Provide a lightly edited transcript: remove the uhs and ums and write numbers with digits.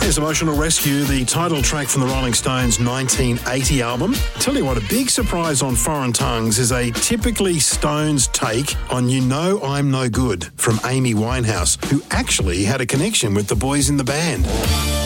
Here's Emotional Rescue, the title track from the Rolling Stones' 1980 album. Tell you what, a big surprise on Foreign Tongues is a typically Stones take on You Know I'm No Good from Amy Winehouse, who actually had a connection with the boys in the band.